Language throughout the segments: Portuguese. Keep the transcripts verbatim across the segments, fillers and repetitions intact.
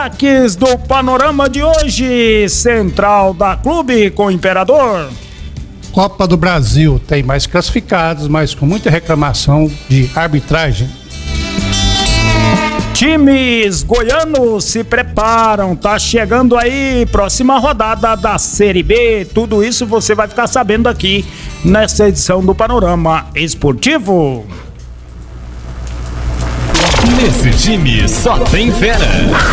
Destaques do panorama de hoje, Central da Clube com o Imperador. Copa do Brasil tem mais classificados, mas com muita reclamação de arbitragem. Times goianos se preparam, tá chegando aí, próxima rodada da Série B. Tudo isso você vai ficar sabendo aqui nessa edição do Panorama Esportivo. Nesse time só tem fera.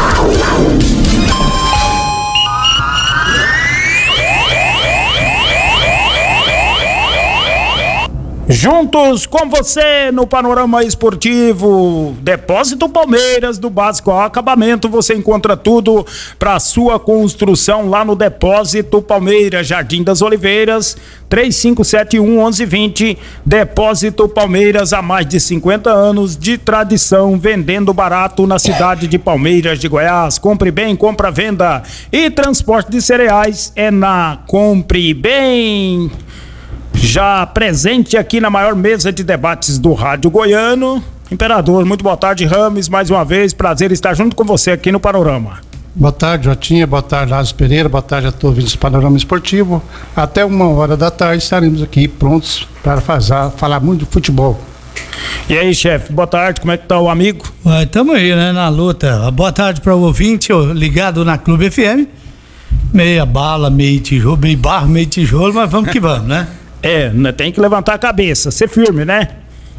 Juntos com você no Panorama Esportivo, Depósito Palmeiras, do básico ao acabamento, você encontra tudo para sua construção lá no Depósito Palmeiras, Jardim das Oliveiras, três cinco sete um, onze vinte. Depósito Palmeiras, há mais de cinquenta anos de tradição, vendendo barato na cidade de Palmeiras de Goiás. Compre bem, compra, venda e transporte de cereais é na Compre Bem. Já presente aqui na maior mesa de debates do rádio goiano, Imperador, muito boa tarde, Rames, mais uma vez, prazer estar junto com você aqui no Panorama. Boa tarde, Jotinha, boa tarde, Lázaro Pereira, boa tarde a todos ouvintes do Panorama Esportivo. Até uma hora da tarde estaremos aqui prontos para fazer, falar muito de futebol. E aí, chefe, boa tarde, como é que tá o amigo? Estamos aí, né, na luta. Boa tarde para o ouvinte ligado na Clube F M. Meia bala, meio tijolo, meio barro, meio tijolo, mas vamos que vamos, né? É, tem que levantar a cabeça, ser firme, né?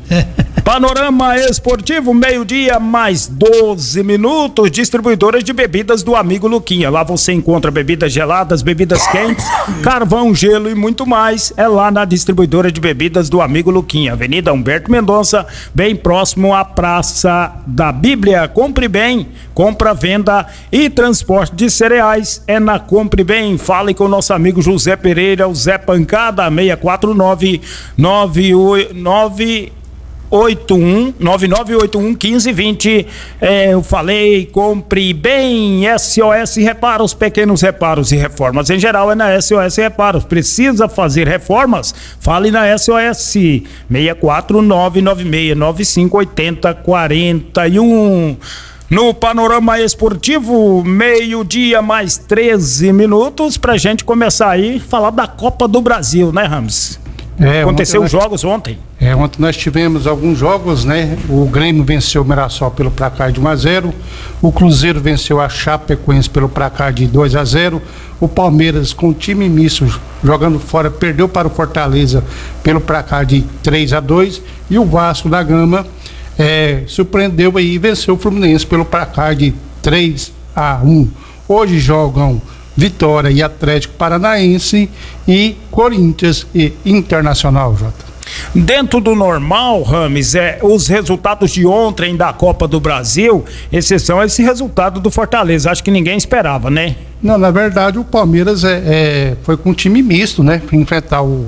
Panorama Esportivo, meio-dia, mais doze minutos. Distribuidoras de bebidas do amigo Luquinha. Lá você encontra bebidas geladas, bebidas quentes, carvão, gelo e muito mais. É lá na distribuidora de bebidas do amigo Luquinha, Avenida Humberto Mendonça, bem próximo à Praça da Bíblia. Compre bem, compra, venda e transporte de cereais é na Compre Bem. Fale com o nosso amigo José Pereira, o Zé Pancada, seis quatro nove nove nove oito um nove nove oito um um cinco dois zero. É, eu falei, Compre Bem. S O S Reparos, pequenos reparos e reformas em geral é na S O S Reparos. Precisa fazer reformas? Fale na S O S, seis quatro nove nove seis nove cinco oito zero quatro um. No Panorama Esportivo, meio-dia, mais treze minutos, pra gente começar aí falar da Copa do Brasil, né, Ramos? É, Aconteceu os jogos ontem. É, ontem nós tivemos alguns jogos, né? O Grêmio venceu o Mirassol pelo placar de um a zero, o Cruzeiro venceu a Chapecoense pelo placar de dois a zero, o Palmeiras, com o time misto jogando fora, perdeu para o Fortaleza pelo placar de três a dois, e o Vasco da Gama é, surpreendeu aí e venceu o Fluminense pelo placar de três a um. Hoje jogam Vitória e Atlético Paranaense e Corinthians e Internacional, Jota. Dentro do normal, Rames, é, os resultados de ontem da Copa do Brasil, exceção a esse resultado do Fortaleza, acho que ninguém esperava, né? Não, na verdade o Palmeiras é, é, foi com um time misto, né? Para enfrentar o,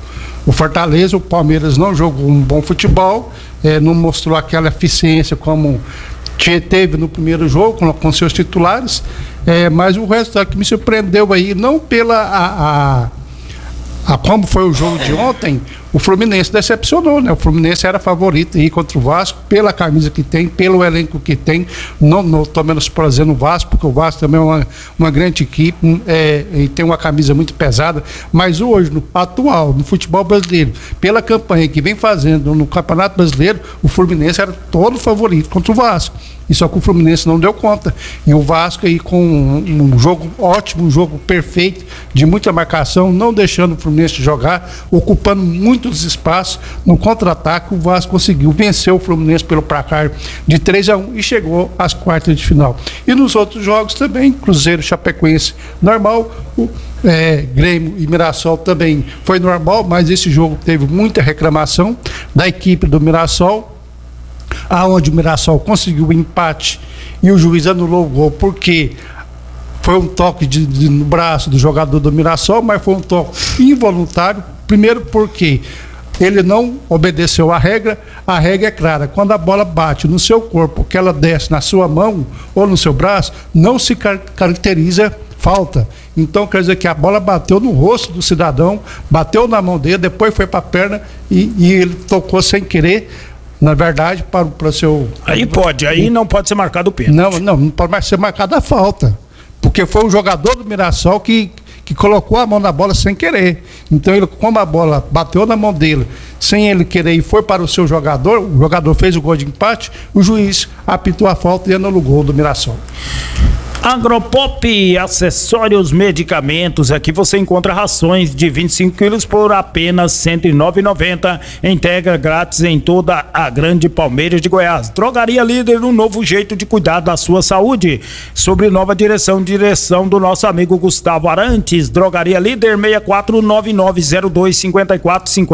o Fortaleza. O Palmeiras não jogou um bom futebol, é, não mostrou aquela eficiência como teve no primeiro jogo com, com seus titulares, é, mas o resultado que me surpreendeu aí, não pela a, a, a como foi o jogo de ontem, o Fluminense decepcionou, né? O Fluminense era favorito aí contra o Vasco, pela camisa que tem, pelo elenco que tem. Não, não tô menosprezando o Vasco, porque o Vasco também é uma, uma grande equipe, é, e tem uma camisa muito pesada, mas hoje, no atual, no futebol brasileiro, pela campanha que vem fazendo no Campeonato Brasileiro, o Fluminense era todo favorito contra o Vasco. E só que o Fluminense não deu conta. E o Vasco aí com um, um jogo ótimo, um jogo perfeito, de muita marcação, não deixando o Fluminense jogar, ocupando muitos espaços. No contra-ataque, o Vasco conseguiu vencer o Fluminense pelo placar de três a um e chegou às quartas de final. E nos outros jogos também, Cruzeiro, Chapecoense, normal. O é, Grêmio e Mirassol também foi normal, mas esse jogo teve muita reclamação da equipe do Mirassol, aonde o Mirassol conseguiu o empate e o juiz anulou o gol porque foi um toque de, de, no braço do jogador do Mirassol, mas foi um toque involuntário. Primeiro porque ele não obedeceu a regra. A regra é clara: quando a bola bate no seu corpo, que ela desce na sua mão ou no seu braço, não se car- caracteriza falta. Então quer dizer que a bola bateu no rosto do cidadão, bateu na mão dele, depois foi para a perna e, e ele tocou sem querer. Na verdade, para o seu... Aí pode, aí não pode ser marcado o pênalti. Não, não, não pode mais ser marcada a falta. Porque foi o jogador do Mirassol que, que colocou a mão na bola sem querer. Então, ele, como a bola bateu na mão dele, sem ele querer e foi para o seu jogador, o jogador fez o gol de empate, o juiz apitou a falta e anulou o gol do Mirassol. Agropop, acessórios, medicamentos. Aqui você encontra rações de vinte e cinco quilos por apenas cento e nove reais e noventa centavos. Entrega grátis em toda a grande Palmeiras de Goiás. Drogaria Líder, um novo jeito de cuidar da sua saúde. Sobre nova direção, direção do nosso amigo Gustavo Arantes. Drogaria Líder, seis quatro nove nove zero dois cinco quatro cinco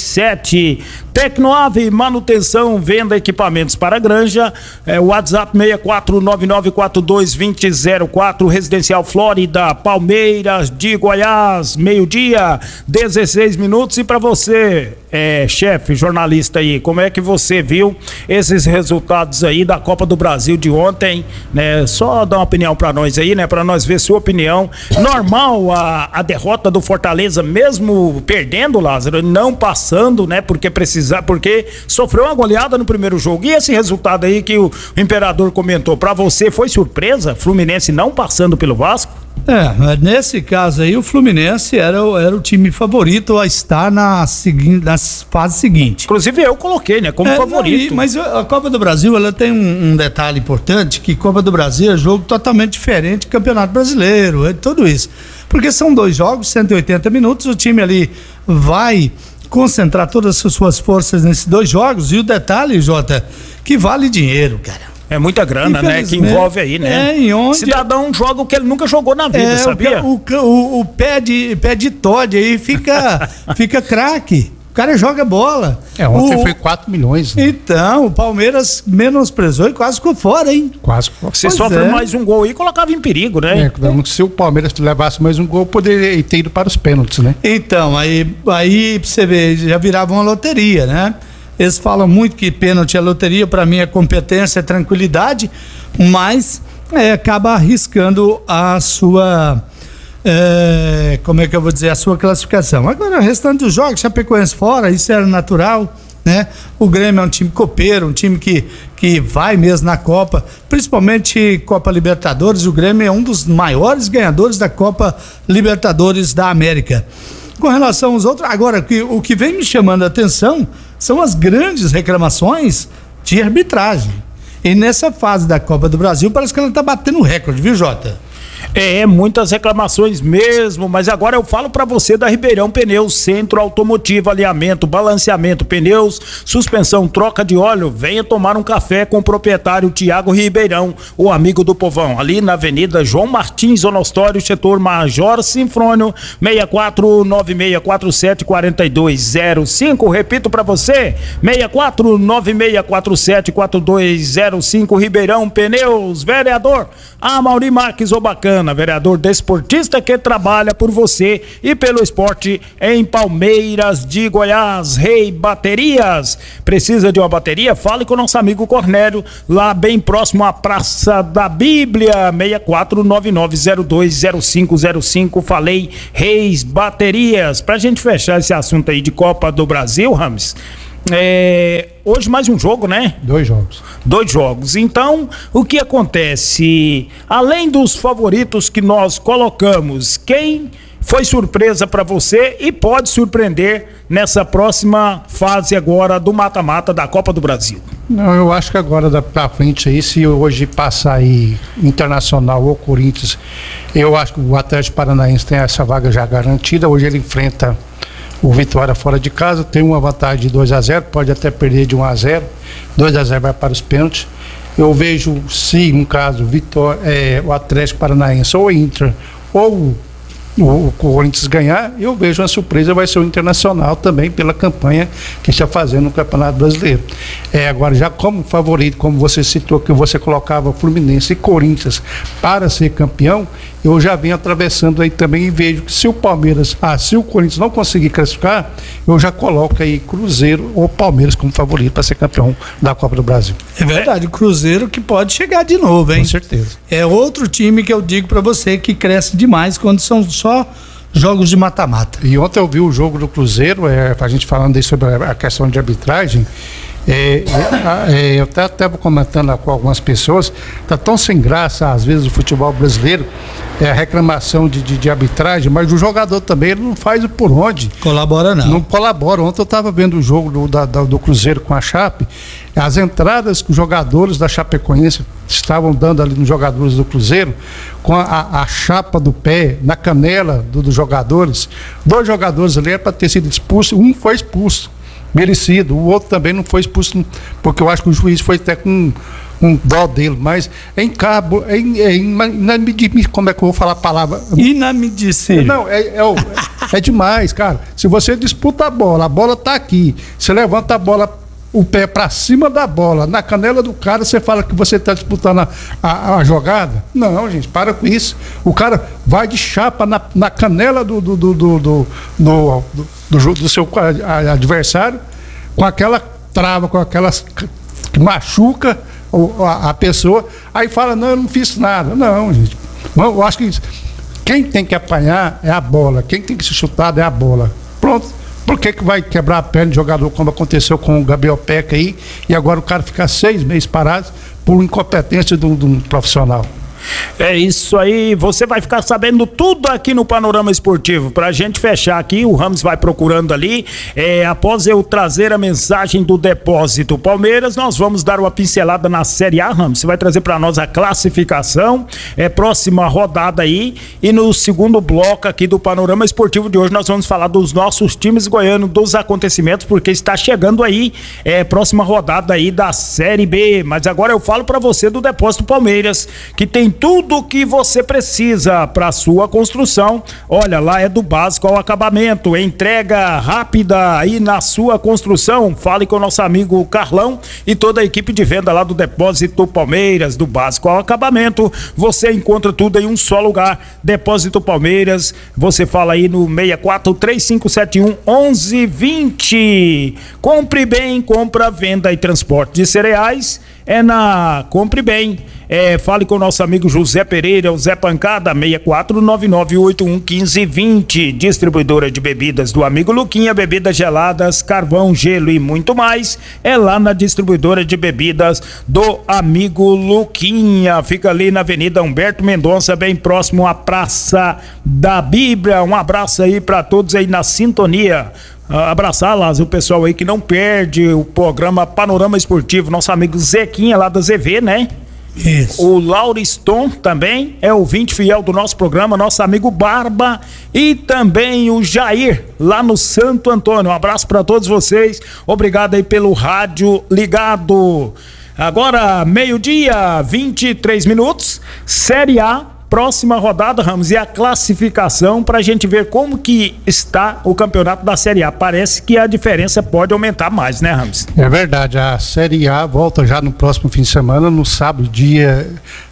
sete. Tecnoave, manutenção, venda equipamentos para granja. É, WhatsApp seis quatro nove nove quatro dois dois zero quatro, Residencial Flórida, Palmeiras de Goiás, meio-dia, dezesseis minutos. E para você, é, chefe, jornalista aí, como é que você viu esses resultados aí da Copa do Brasil de ontem, né? Só dá uma opinião para nós aí, né? Para nós ver sua opinião. Normal a, a derrota do Fortaleza, mesmo perdendo, Lázaro, não passando, né? Porque precisar, porque sofreu uma goleada no primeiro jogo. E esse resultado aí que o, o Imperador comentou, para você foi surpresa? Fluminense não passando pelo Vasco? É, nesse caso aí o Fluminense era, era o time favorito a estar na, segui- na fase seguinte. Inclusive eu coloquei, né, como é, favorito. Não, mas a Copa do Brasil, ela tem um, um detalhe importante, que Copa do Brasil é jogo totalmente diferente do Campeonato Brasileiro, é tudo isso. Porque são dois jogos, cento e oitenta minutos, o time ali vai concentrar todas as suas forças nesses dois jogos, e o detalhe, Jota, que vale dinheiro, cara. É muita grana, né? Que envolve aí, né? É, e onde... Cidadão joga o que ele nunca jogou na vida, é, sabia? O, o, o pé de, pé de Todd aí fica, fica craque. O cara joga bola. É, ontem o... foi quatro milhões. Né? Então, o Palmeiras menosprezou e quase ficou fora, hein? Quase ficou fora. Se Pois sofre é. mais um gol aí, colocava em perigo, né? É, se o Palmeiras levasse mais um gol, poderia ter ido para os pênaltis, né? Então, aí, aí pra você ver, já virava uma loteria, né? Eles falam muito que pênalti é loteria, para mim é competência, é tranquilidade, mas é, acaba arriscando a sua, é, como é que eu vou dizer, a sua classificação. Agora, o restante dos jogos, Chapecoense fora, isso era natural, né? O Grêmio é um time copeiro, um time que, que vai mesmo na Copa, principalmente Copa Libertadores. O Grêmio é um dos maiores ganhadores da Copa Libertadores da América. Com relação aos outros, agora, que, o que vem me chamando a atenção são as grandes reclamações de arbitragem. E nessa fase da Copa do Brasil, parece que ela tá batendo recorde, viu, Jota? É, muitas reclamações mesmo, mas agora eu falo pra você da Ribeirão Pneus, centro automotivo, alinhamento, balanceamento, pneus, suspensão, troca de óleo. Venha tomar um café com o proprietário Tiago Ribeirão, o amigo do povão, ali na Avenida João Martins Onostório, setor Major Sinfrônio, seis quatro nove seis quatro sete quatro dois zero cinco. Repito pra você, seis quatro nove seis quatro sete quatro dois zero cinco. Ribeirão Pneus. Vereador Amaury Marques, o bacana, vereador desportista que trabalha por você e pelo esporte em Palmeiras de Goiás. Rei Baterias, precisa de uma bateria? Fale com o nosso amigo Cornélio, lá bem próximo à Praça da Bíblia. Seis quatro nove nove zero dois zero cinco zero cinco. Falei, Reis Baterias. Pra gente fechar esse assunto aí de Copa do Brasil, Rames, é, hoje mais um jogo, né? Dois jogos. Dois jogos. Então, o que acontece? Além dos favoritos que nós colocamos, quem foi surpresa para você e pode surpreender nessa próxima fase agora do mata-mata da Copa do Brasil? Não, eu acho que agora da pra frente aí, se hoje passar aí Internacional ou Corinthians, eu acho que o Atlético Paranaense tem essa vaga já garantida. Hoje ele enfrenta o Vitória fora de casa, tem uma vantagem de dois a zero, pode até perder de um a zero, dois a zero vai para os pênaltis. Eu vejo, se no caso Vitória, é, o Atlético Paranaense ou o Inter ou o Corinthians ganhar, eu vejo uma surpresa, vai ser o Internacional também, pela campanha que está fazendo no Campeonato Brasileiro. É, agora, já como favorito, como você citou, que você colocava Fluminense e Corinthians para ser campeão, eu já venho atravessando aí também e vejo que se o Palmeiras, ah, se o Corinthians não conseguir classificar, eu já coloco aí Cruzeiro ou Palmeiras como favorito para ser campeão da Copa do Brasil. É verdade, o Cruzeiro que pode chegar de novo, hein? Com certeza. É outro time que eu digo para você que cresce demais quando são só jogos de mata-mata. E ontem eu vi o jogo do Cruzeiro, é, a gente falando aí sobre a questão de arbitragem, É, é, é, eu até estava comentando com algumas pessoas, está tão sem graça às vezes o futebol brasileiro, é a reclamação de, de, de arbitragem, mas o jogador também ele não faz o por onde. Colabora não. Não colabora. Ontem eu estava vendo o jogo do, da, do Cruzeiro com a Chape, as entradas que os jogadores da Chapecoense estavam dando ali nos jogadores do Cruzeiro, com a, a chapa do pé na canela do, dos jogadores, dois jogadores ali era para ter sido expulso, um foi expulso, merecido, o outro também não foi expulso, porque eu acho que o juiz foi até com um dó dele, mas é em cabo, é, é, é, como é que eu vou falar a palavra? Inadmissível. Não, é, é, é demais, cara. Se você disputa a bola, a bola tá aqui, você levanta a bola, o pé para cima da bola, na canela do cara, você fala que você está disputando a, a, a jogada? Não, gente, para com isso. O cara vai de chapa na, na canela do do, do, do, do, do, do, do seu adversário, com aquela trava, com aquelas que machuca a, a pessoa, aí fala, não, eu não fiz nada. Não, gente. Eu acho que quem tem que apanhar é a bola, quem tem que ser chutado é a bola. Pronto. Por que que vai quebrar a perna de jogador como aconteceu com o Gabriel Peca aí, e agora o cara ficar seis meses parado por incompetência de um, de um profissional? É isso aí, você vai ficar sabendo tudo aqui no Panorama Esportivo. Pra gente fechar aqui, o Ramos vai procurando ali, é, após eu trazer a mensagem do Depósito Palmeiras, nós vamos dar uma pincelada na Série A, Ramos. Você vai trazer pra nós a classificação, é, próxima rodada aí, e no segundo bloco aqui do Panorama Esportivo de hoje nós vamos falar dos nossos times goianos, dos acontecimentos, porque está chegando aí, é, próxima rodada aí da Série B. Mas agora eu falo pra você do Depósito Palmeiras, que tem tudo o que você precisa para sua construção. Olha, lá é do básico ao acabamento, entrega rápida aí na sua construção. Fale com o nosso amigo Carlão e toda a equipe de venda lá do Depósito Palmeiras, do básico ao acabamento. Você encontra tudo em um só lugar. Depósito Palmeiras, você fala aí no seis quatro três cinco sete um um um dois zero. Compre bem, compra, venda e transporte de cereais é na Compre Bem. É, fale com o nosso amigo José Pereira, o Zé Pancada, seis quatro nove nove oito um um cinco dois zero. Distribuidora de bebidas do amigo Luquinha, bebidas geladas, carvão, gelo e muito mais. É lá na distribuidora de bebidas do amigo Luquinha. Fica ali na Avenida Humberto Mendonça, bem próximo à Praça da Bíblia. Um abraço aí para todos aí na sintonia. Abraçar lá o pessoal aí que não perde o programa Panorama Esportivo, nosso amigo Zequinha lá da Z V, né? Isso. O Lauriston também é ouvinte fiel do nosso programa, nosso amigo Barba, e também o Jair lá no Santo Antônio. Um abraço para todos vocês, obrigado aí pelo rádio ligado. Agora meio-dia, vinte e três minutos, Série A. Próxima rodada, Ramos, e a classificação pra gente ver como que está o campeonato da Série A. Parece que a diferença pode aumentar mais, né, Ramos? É verdade, a Série A volta já no próximo fim de semana, no sábado, dia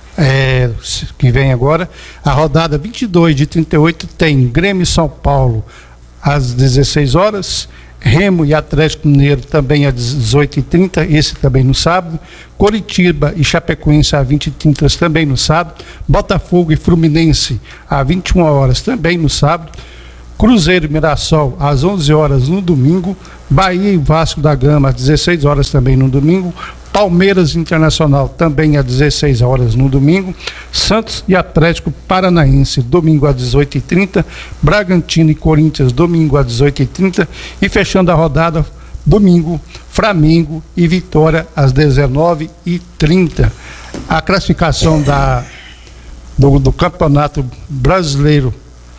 é, que vem agora. A rodada vinte e dois de trinta e oito tem Grêmio e São Paulo às dezesseis horas, Remo e Atlético Mineiro também às dezoito e trinta, esse também no sábado. Coritiba e Chapecoense às vinte e trinta também no sábado. Botafogo e Fluminense às vinte e uma horas também no sábado. Cruzeiro e Mirassol às onze horas no domingo. Bahia e Vasco da Gama às dezesseis horas também no domingo. Palmeiras Internacional também às dezesseis horas no domingo. Santos e Atlético Paranaense domingo às dezoito e trinta. Bragantino e Corinthians domingo às dezoito e trinta. E fechando a rodada, domingo, Flamengo e Vitória às dezenove e trinta. A classificação da, do, do Campeonato Brasileiro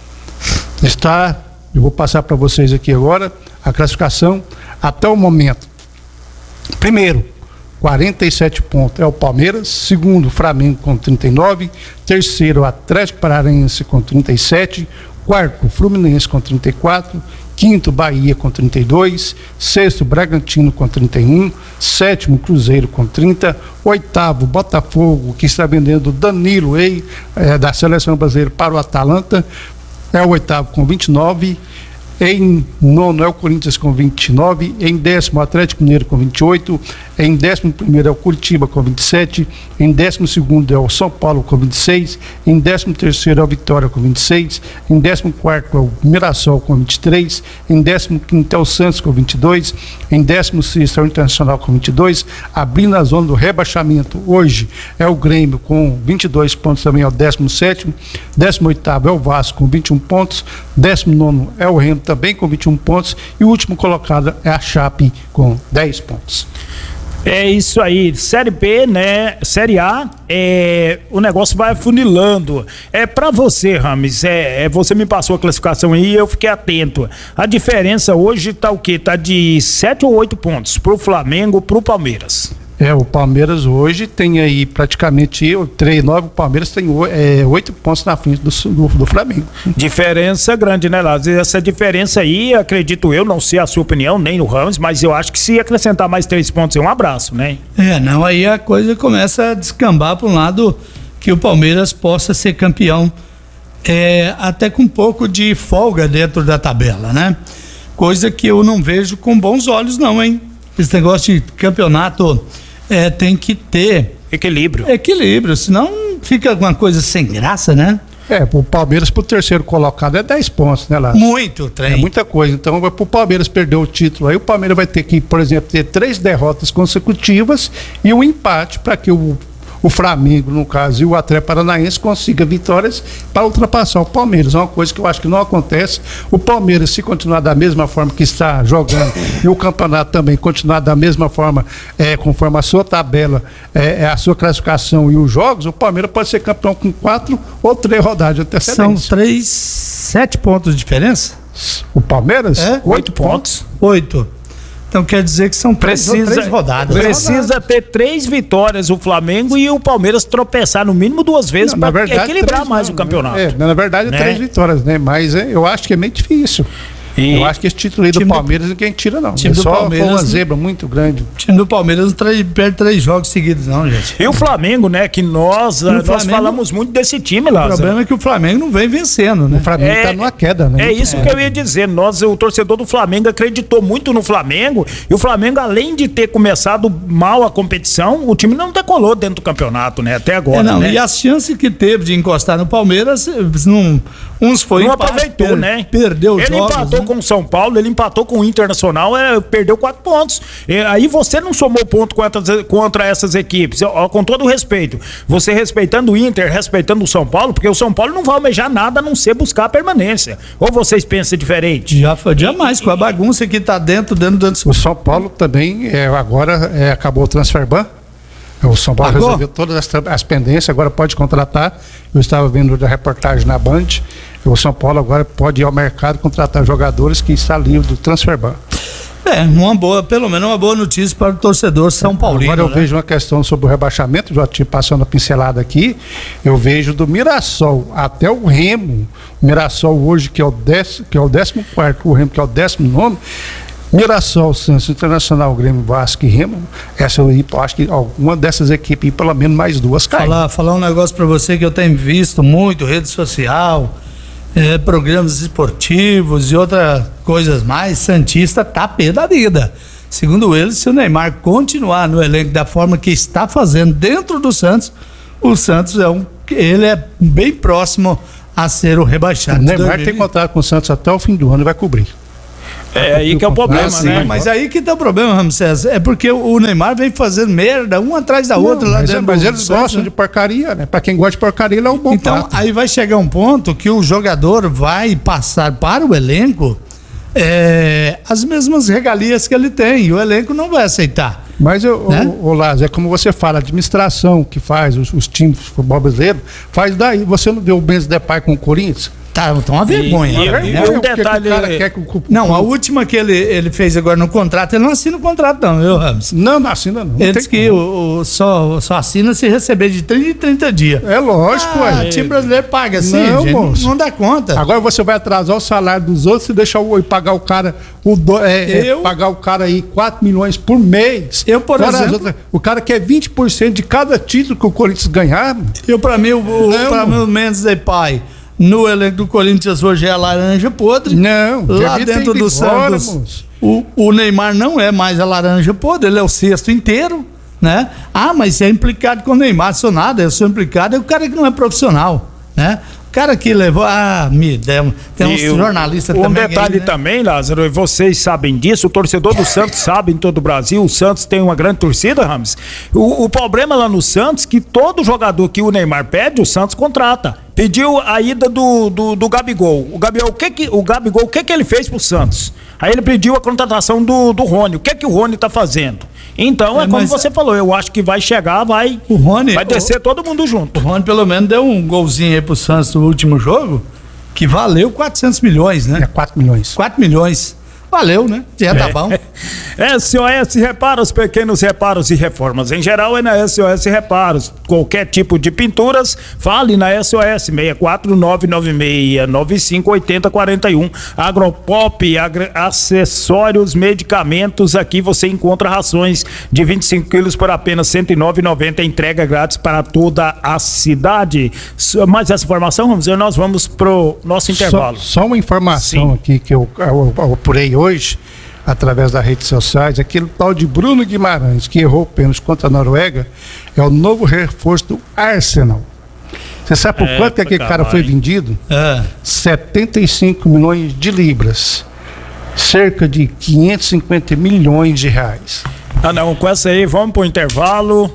está, eu vou passar para vocês aqui agora, a classificação até o momento. Primeiro, quarenta e sete pontos é o Palmeiras. Segundo, Flamengo com trinta e nove. Terceiro, Atlético Paranaense com trinta e sete. Quarto, Fluminense com trinta e quatro. Quinto, Bahia com trinta e dois. Sexto, Bragantino com trinta e um. Sétimo, Cruzeiro com trinta. Oitavo, Botafogo, que está vendendo Danilo Ei, é, da Seleção Brasileira para o Atalanta, é o oitavo com vinte e nove. Em nono é o Corinthians com vinte e nove. Em décimo, o Atlético Mineiro com vinte e oito. Em décimo primeiro é o Curitiba com vinte e sete. Em décimo segundo é o São Paulo com vinte e seis. Em décimo terceiro é o Vitória com vinte e seis. Em décimo quarto é o Mirassol com vinte e três. Em décimo quinto é o Santos com vinte e dois. Em décimo sexto é o Internacional com vinte e dois. Abrindo a zona do rebaixamento hoje é o Grêmio com vinte e dois pontos, também é o décimo sétimo. décimo oitavo é o Vasco com vinte e um pontos. décimo nono é o Remo também com vinte e um pontos. E o último colocado é a Chape com dez pontos. É isso aí, Série B, né? Série A, é, o negócio vai afunilando. É pra você, Rames, é, é, você me passou a classificação aí e eu fiquei atento. A diferença hoje tá o quê? Tá de sete ou oito pontos pro Flamengo, pro Palmeiras. É, o Palmeiras hoje tem aí praticamente três, nove, o Palmeiras tem é, oito pontos na frente do, do, do Flamengo. Diferença grande, né, Lázaro? Essa diferença aí, acredito eu, não sei a sua opinião, nem no Ramos, mas eu acho que se acrescentar mais três pontos é um abraço, né? É, não, aí a coisa começa a descambar para um lado que o Palmeiras possa ser campeão, é, até com um pouco de folga dentro da tabela, né? Coisa que eu não vejo com bons olhos não, hein? Esse negócio de campeonato é, tem que ter equilíbrio. Equilíbrio, senão fica alguma coisa sem graça, né? É, o Palmeiras pro terceiro colocado é dez pontos, né, lá? Muito, trem. É muita coisa. Então, pro Palmeiras perder o título, aí o Palmeiras vai ter que, por exemplo, ter três derrotas consecutivas e um empate para que o o Flamengo, no caso, e o Atlético Paranaense consiga vitórias para ultrapassar o Palmeiras. É uma coisa que eu acho que não acontece. O Palmeiras, se continuar da mesma forma que está jogando e o campeonato também continuar da mesma forma, é, conforme a sua tabela, é, a sua classificação e os jogos, o Palmeiras pode ser campeão com quatro ou três rodadas de antecedência. São três, sete pontos de diferença? O Palmeiras? É? Oito pontos. Oito. Então quer dizer que são precisa, três, três rodadas. Precisa ter três vitórias o Flamengo e o Palmeiras tropeçar no mínimo duas vezes para equilibrar três, mais não, o campeonato. É, na verdade, né? três vitórias, né? Mas é, eu acho que é meio difícil. E eu acho que esse título aí do Palmeiras ninguém tira, não. Time é do só Palmeiras, uma zebra muito grande. O time do Palmeiras não traz, perde três jogos seguidos, não, gente. E o Flamengo, né? Que nós, nós Flamengo, falamos muito desse time, Lázaro. O problema é que o Flamengo não vem vencendo, né? O Flamengo é, tá numa queda, né? É isso é. que eu ia dizer. Nós, o torcedor do Flamengo, acreditou muito no Flamengo. E o Flamengo, além de ter começado mal a competição, o time não decolou dentro do campeonato, né? Até agora. É, não, né? E as chances que teve de encostar no Palmeiras, não, uns foi não empate, aproveitou, per, né? Perdeu Ele jogos, empatou né? com o São Paulo, ele empatou com o Internacional, é, perdeu quatro pontos. E, aí você não somou ponto contra, contra essas equipes. Ó, com todo o respeito, você respeitando o Inter, respeitando o São Paulo, porque o São Paulo não vai almejar nada a não ser buscar a permanência. Ou vocês pensam diferente? Já foi jamais, com a bagunça que tá dentro, dentro, dentro. O São Paulo também, é, agora é, acabou o transfer ban. O São Paulo Agora? resolveu todas as, as pendências, agora pode contratar. Eu estava vendo a reportagem na Band. O São Paulo agora pode ir ao mercado contratar jogadores que está livre do transfer ban. É, uma boa, pelo menos uma boa notícia para o torcedor São Paulino. Agora eu né? vejo uma questão sobre o rebaixamento, já te passando a pincelada aqui. Eu vejo do Mirassol até o Remo. O Mirassol hoje, que é o décimo, que é o décimo quarto, o Remo, que é o décimo nono. Mirassol, Santos, Internacional, Grêmio, Vasco e Remo, essa aí, eu acho que alguma dessas equipes, pelo menos mais duas caem. Falar, falar um negócio para você que eu tenho visto muito, rede social, é, programas esportivos e outras coisas mais, Santista tá pé da vida. Segundo eles, se o Neymar continuar no elenco da forma que está fazendo dentro do Santos, o Santos é um, ele é bem próximo a ser o rebaixado. O Neymar tem contrato com o Santos até o fim do ano e vai cobrir. É aí que é o problema, ah, né? Mas aí que tá o problema, Ramsés. É porque o Neymar vem fazendo merda, um atrás da não, outra lá mas dentro. É, mas eles gostam né? de porcaria, né? Pra quem gosta de porcaria, ele é um bom Então, prato. Aí vai chegar um ponto que o jogador vai passar para o elenco é, as mesmas regalias que ele tem. E o elenco não vai aceitar. Mas, né? o, o, o Lázaro, é como você fala, a administração que faz, os, os times de futebol brasileiro, faz daí. Você não deu o Benz Depay com o Corinthians? Tá, então uma vergonha. E, né? e, e um detalhe. Que que o, não, a última que ele, ele fez agora no contrato, ele não assina o contrato, não, viu, Ramos? Não, não assina, não. Ele disse que o, o, só, só assina se receber de trinta em trinta dias. É lógico, ah, ué. O time brasileiro paga assim, não, gente, moço. Não, não dá conta. Agora você vai atrasar o salário dos outros e deixar o, e pagar o cara, o do, é, eu, é, pagar o cara aí quatro milhões por mês. Eu, por Fora exemplo. Outras, o cara quer vinte por cento de cada título que o Corinthians ganhar. Eu, pra mim, o, o, pra mim, o Mendes Depay. no elenco do Corinthians hoje é a laranja podre. Não, lá dentro do embora, Santos, o, o Neymar não é mais a laranja podre, ele é o cesto inteiro, né? Ah, mas é implicado com o Neymar, sou nada, eu sou implicado, é o cara que não é profissional, né? O cara que levou, ah, me deu, tem uns jornalistas um também. Um detalhe aí, né? Também, Lázaro, e vocês sabem disso, o torcedor do Santos sabe em todo o Brasil, o Santos tem uma grande torcida, Rames. O, o problema lá no Santos é que todo jogador que o Neymar pede, o Santos contrata. Pediu a ida do, do, do Gabigol. O Gabigol, o que que, o Gabigol, o que que ele fez pro Santos? Aí ele pediu a contratação do, do Rony. O que que o Rony tá fazendo? Então, é, é como você falou, eu acho que vai chegar, vai, o Rony, vai descer o, todo mundo junto. O Rony pelo menos deu um golzinho aí pro Santos no último jogo, que valeu quatrocentos milhões, né? É, quatro milhões. quatro milhões. Valeu, né? Já tá bom. S O S Reparos, pequenos reparos e reformas. Em geral é na S O S Reparos. Qualquer tipo de pinturas, fale na S O S seis quatro nove nove seis nove cinco oito zero quatro um. Agropop, agr- acessórios, medicamentos. Aqui você encontra rações de vinte e cinco quilos por apenas cento e nove reais e noventa centavos. Entrega grátis para toda a cidade. Mais essa informação, vamos ver, nós vamos pro nosso intervalo. Só, só uma informação Sim. aqui que eu, eu, eu apurei hoje, através das redes sociais, aquele tal de Bruno Guimarães, que errou pênalti contra a Noruega, é o novo reforço do Arsenal. Você sabe por é, quanto que aquele cara foi vendido? É. setenta e cinco milhões de libras. Cerca de quinhentos e cinquenta milhões de reais. Ah não, com essa aí, vamos pro intervalo.